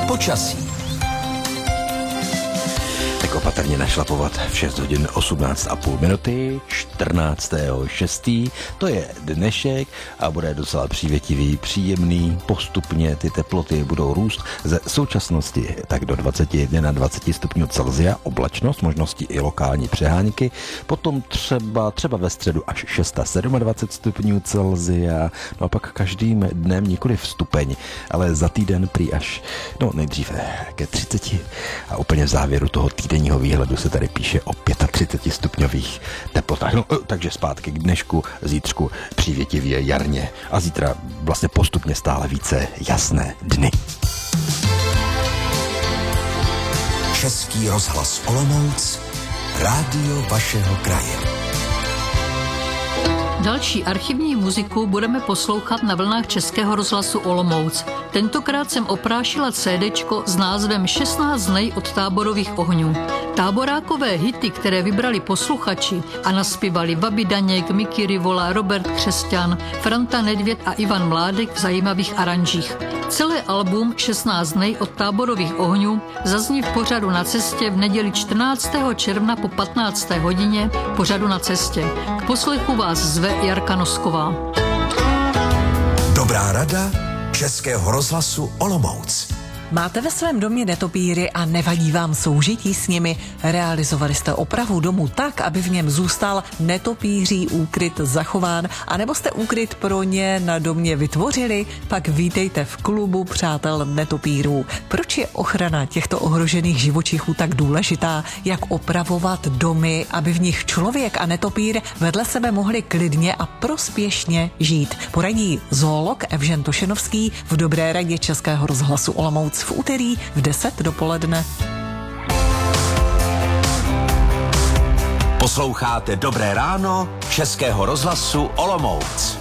Počasí. Tak opatrně našlapovat v 6 hodin 18,5 minuty, 14.6. To je dnešek a bude docela přívětivý, příjemný. Postupně ty teploty budou růst ze současnosti tak do 21 na 20 stupňů Celsia, oblačnost, možnosti i lokální přehánky, potom třeba ve středu až 27 stupňů Celsia, no a pak každým dnem nikoliv stupeň, ale za týden prý až, nejdříve ke 30 a úplně v závěru toho týdenního výhledu se tady píše o 35 stupňových teplotách. Takže zpátky k dnešku, zítřku přívětivě jarně a zítra vlastně postupně stále více jasné dny. Český rozhlas Olomouc, rádio vašeho kraje. Další archivní muziku budeme poslouchat na vlnách Českého rozhlasu Olomouc. Tentokrát jsem oprášila CDčko s názvem 16 dnů od táborových ohňů. Táborákové hity, které vybrali posluchači a naspívali Babi Daněk, Miky Rivola, Robert Křesťan, Franta Nedvěd a Ivan Mládek v zajímavých aranžích. Celé album 16 dnů od táborových ohňů zazní v pořadu Na cestě v neděli 14. června po 15. hodině pořadu Na cestě. K poslechu vás zve Jarka Nosková. Dobrá rada Českého rozhlasu Olomouc. Máte ve svém domě netopíry a nevadí vám soužití s nimi? Realizovali jste opravu domu tak, aby v něm zůstal netopíří úkryt zachován, anebo jste úkryt pro ně na domě vytvořili? Pak vítejte v klubu přátel netopírů. Proč je ochrana těchto ohrožených živočichů tak důležitá? Jak opravovat domy, aby v nich člověk a netopír vedle sebe mohli klidně a prospěšně žít? Poradí zoolog Evžen Tošenovský v Dobré radě Českého rozhlasu Olomouc v úterý v 10 dopoledne. Posloucháte Dobré ráno Českého rozhlasu Olomouc.